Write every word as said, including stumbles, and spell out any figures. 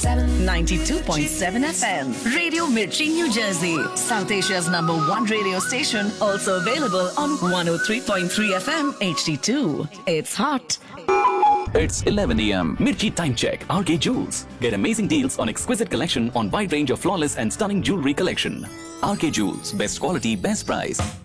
seven. ninety-two point seven F M. Radio Mirchi, New Jersey. South Asia's number one radio station. Also available on one oh three point three F M H D two. It's hot. It's eleven a m. Mirchi Time Check. R K Jewels. Get amazing deals on exquisite collection on wide range of flawless and stunning jewelry collection. R K Jewels. Best quality, best price.